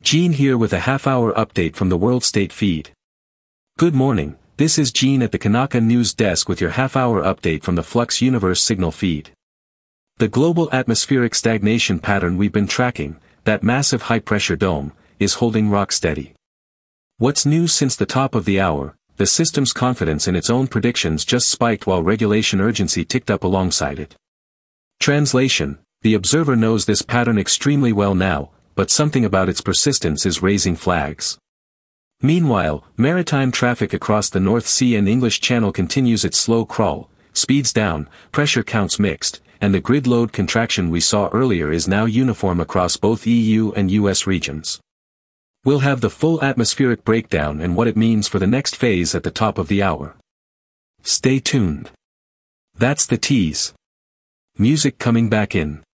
Gene here with a half-hour update from the World State feed. Good morning, this is Gene at the Kanaka News Desk with your half-hour update from the Flux Universe signal feed. The global atmospheric stagnation pattern we've been tracking, that massive high-pressure dome, is holding rock steady. What's new since the top of the hour? The system's confidence in its own predictions just spiked while regulation urgency ticked up alongside it. Translation: the observer knows this pattern extremely well now, but something about its persistence is raising flags. Meanwhile, maritime traffic across the North Sea and English Channel continues its slow crawl, speeds down, pressure counts mixed, and the grid load contraction we saw earlier is now uniform across both EU and US regions. We'll have the full atmospheric breakdown and what it means for the next phase at the top of the hour. Stay tuned. That's the tease. Music coming back in.